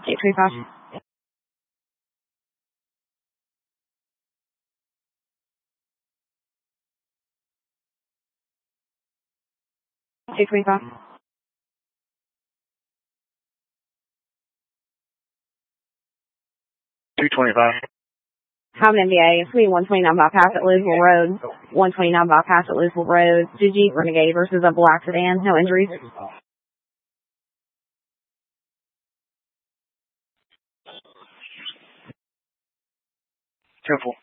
825. $225. Common MBA, Suite 129 bypass at Louisville Road. 129 bypass at Louisville Road. Jeep Renegade versus a black sedan. No injuries. Careful.